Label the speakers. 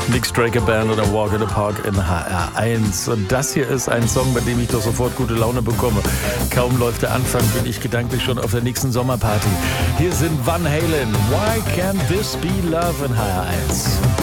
Speaker 1: Nick Straker Band oder Walk in the Park in HR1. Und das hier ist ein Song, bei dem ich doch sofort gute Laune bekomme. Kaum läuft der Anfang, bin ich gedanklich schon auf der nächsten Sommerparty. Hier sind Van Halen. Why Can't This Be Love in HR1?